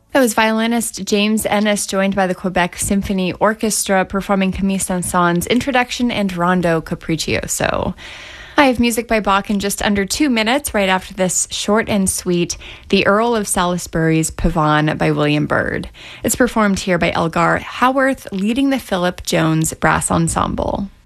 That was violinist James Ennis, joined by the Quebec Symphony Orchestra, performing Camille Saint-Saëns' Introduction and Rondo Capriccioso. I have music by Bach in just under 2 minutes, right after this short and sweet, The Earl of Salisbury's Pavane by William Byrd. It's performed here by Elgar Howarth, leading the Philip Jones Brass Ensemble.